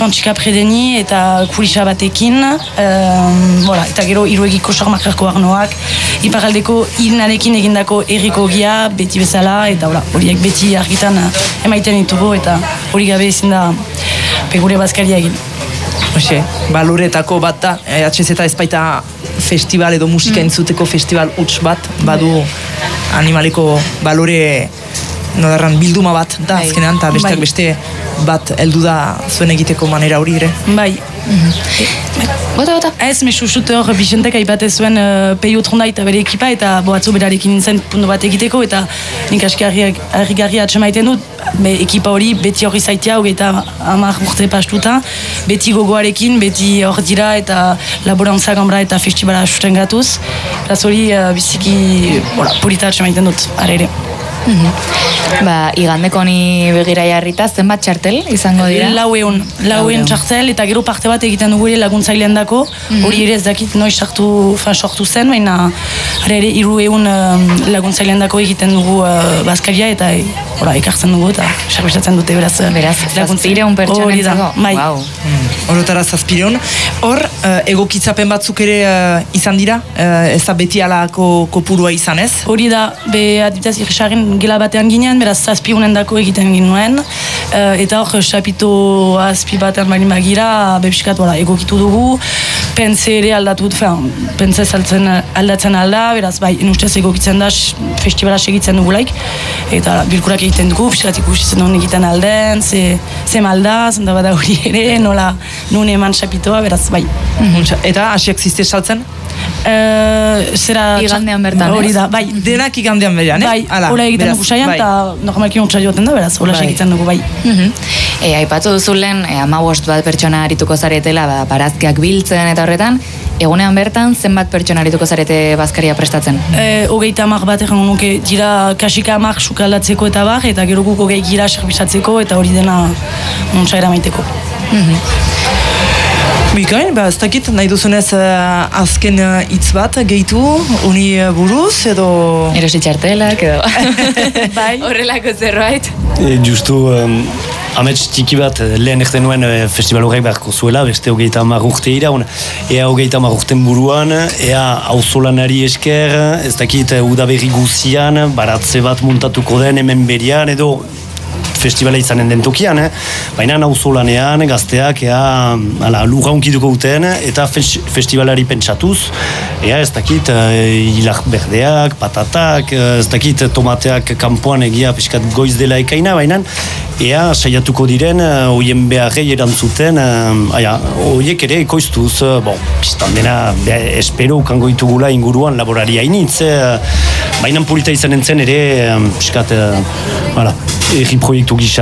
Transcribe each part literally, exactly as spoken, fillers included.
Antzika Predeni eta kulisa batekin, um, voilà, eta gero Iruegiko Sarmakarko Arnoak, iparaldeko hilnarekin egindako erriko gia, beti bezala, eta horiek beti argitan emaiten ditugu, eta hori gabe ezin da pegure bazkaria egin. Hoxe, baloretako bat da, H Z ez baita festival edo musika mm. entzuteko festival huts bat, badu animaleko balore nodarran bilduma bat da azkenean, eta besteak beste bat heldu da zuen egiteko manera hori ere. Bai. Bota, bota. Ez, mesu zut hor Bicentek aipate zuen uh, Peio Tronda eta bere ekipa, eta boatzu berarekin nintzen puntu bat egiteko, eta nik aski harrigarria atxemaiten dut, be, ekipa hori beti hori zaitea, hogeita hamar urte pastuta, beti gogoarekin, beti hor dira, eta laborantza gambra eta festibala sustengatuz, beraz hori uh, biziki polita atxemaiten dut, ara ere. Mm-hmm. Ba, igandeko ni begira jarrita, zenbat txartel izango dira? Lau eun, lau eun txartel, eta gero parte bat egiten dugu ere laguntzailean dako, hori mm-hmm. ere ez dakit noiz sartu, fan sortu zen, baina ere iru eun uh, laguntzailean dako egiten dugu uh, bazkaria, eta e, ora, ekartzen dugu, eta sarbizatzen dute beraz. Beraz, zazpireun pertsonentzako. Bai. Wow. Mm. Horotara zazpireun. Hor, uh, egokitzapen batzuk ere uh, izan dira, uh, ez da beti alako kopurua izan ez? Hori da, be adibidez irrisaren gela batean ginean, beraz zazpi unendako egiten ginuen, uh, eta hor xapito azpi batean bali magira, bepsikat egokitu dugu, pentze ere aldatu, pentze saltzen aldatzen alda, beraz bai, enustez egokitzen da festivala segitzen dugulaik, eta bilkurak egiten dugu, psikat ikusitzen duen egiten alden, ze, ze malda, zenda bada hori ere, nola nun eman xapitoa, beraz bai. Mm-hmm. Eta hasiak ziste saltzen? Uh, zera igandean bertan, hori da, bai. Denak igandean bertan, eh? Bai, hola egiten dugu saian, eta bai. Normalki ontsa joaten da, beraz, hola bai. Egiten dugu, bai. Mm-hmm. E, aipatu duzulen, e, amabost bat pertsona arituko zaretela, ba, barazkiak biltzen eta horretan, egunean bertan, zenbat pertsona arituko zarete bazkaria prestatzen? E, hogeita amak bat egan nuke, dira kasika amak sukaldatzeko eta bar, eta gero guk hogei gira serbizatzeko, eta hori dena ontsa eramaiteko. Mm-hmm. Bikain, ba, ez dakit, nahi duzunez uh, azken hitz uh, bat gehitu, uni uh, buruz, edo... Erosi txartelak, edo... bai. Horrelako zerbait. E, justu, um, amets txiki bat, lehen egten nuen uh, festival horrek beharko zuela, beste hogeita hamar urte iraun, ea hogeita hamar urten buruan, ea auzolanari esker, ez dakit, uh, udaberri guzian, baratze bat muntatuko den hemen berian, edo... festivala izanen den tokian, eh? Baina nauzolanean, gazteak, ea, ala, lurra unkituko duten, eta fes, festivalari pentsatuz, ea, ez dakit, hilak berdeak, patatak, ez dakit, tomateak kanpoan egia peskat goiz dela ekaina, baina, ea, saiatuko diren, hoien beharrei erantzuten, aia, hoiek ere ekoiztuz, bon, pistan dena, be, espero ukango ditugula inguruan laborari hainitz, baina polita izanen zen ere, peskat, hala, erri proiektu gisa,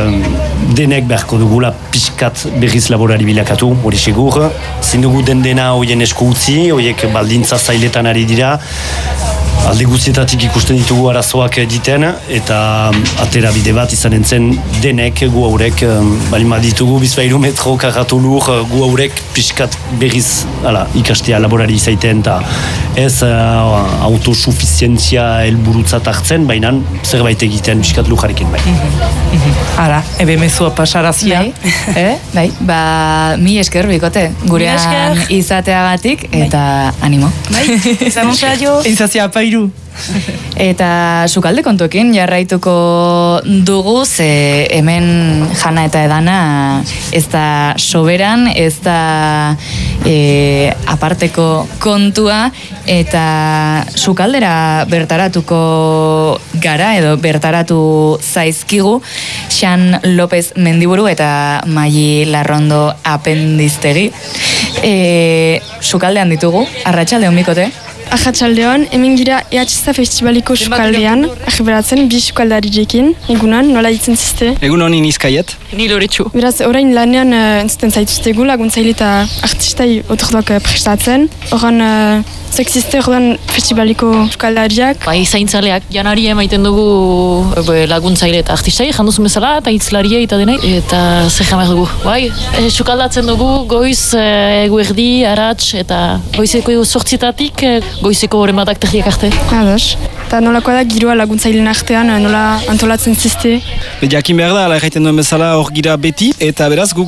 denek beharko dugula pixkat berriz laborari bilakatu, hori segur. Zindugu den dena hoien esku utzi, hoiek baldintza zailetan ari dira, alde guztietatik ikusten ditugu arazoak egiten, eta atera bide bat izanen zen denek gu haurek, balima ditugu bizpairu metro karratu lur, gu haurek pixkat berriz ala, ikastea laborari izaiten, eta ez uh, autosuficientzia helburutzat hartzen, baina zerbait egiten pixkat lujarekin bai. Ara, ebe mezua pasarazia. Bai, eh? Bai, ba, mi esker bikote, gurean izateagatik, eta animo. Bai, izan jo. Izazia apairu. Eta sukalde kontuekin jarraituko dugu, ze hemen jana eta edana ez da soberan, ez da e, aparteko kontua, eta sukaldera bertaratuko gara, edo bertaratu zaizkigu Xan López Mendiburu eta Maili Larrondo Apendiztegi. E, sukaldean ditugu, arratsaldeon bikote. Arratsaldeon, hemen gira E H Z Festivaliko sukaldean, ahberatzen bi sukaldarirekin, egunan, nola ditzen ziste? Egunon inizkaiet. Ni loretsu. Beraz, orain lanean uh, entzuten zaituztegu, laguntzaile eta artistai otorduak uh, prestatzen. Horan, uh, zek ordan festivaliko sukaldariak. Bai, zaintzaleak, janari emaiten dugu be, laguntzaile eta artistai, janduzun bezala, eta hitzlaria eta denei, eta zer jamar dugu. Bai, e, sukaldatzen dugu, goiz, e, eguerdi, arats, eta goizeko sortzietatik, e, goizeko horren batak terdiak arte. Ados. Eta nolakoa da giroa laguntzaileen artean, nola antolatzen ziste? Jakin behar da, ala erraiten duen bezala hor gira beti, eta beraz guk